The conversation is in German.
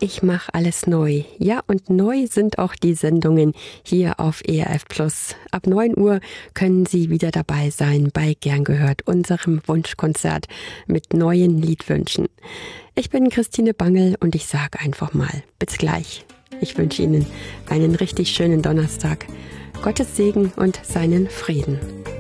Ich mache alles neu. Ja, und neu sind auch die Sendungen hier auf ERF Plus. Ab 9 Uhr können Sie wieder dabei sein bei Gern gehört, unserem Wunschkonzert mit neuen Liedwünschen. Ich bin Christine Bangel und ich sage einfach mal, bis gleich. Ich wünsche Ihnen einen richtig schönen Donnerstag. Gottes Segen und seinen Frieden.